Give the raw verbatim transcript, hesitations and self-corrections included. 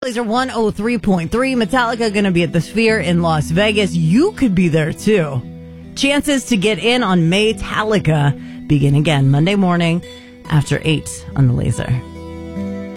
Laser one oh three point three. Metallica going to be at the Sphere in Las Vegas. You could be there, too. Chances to get in on Maytalica begin again Monday morning after eight on the Laser.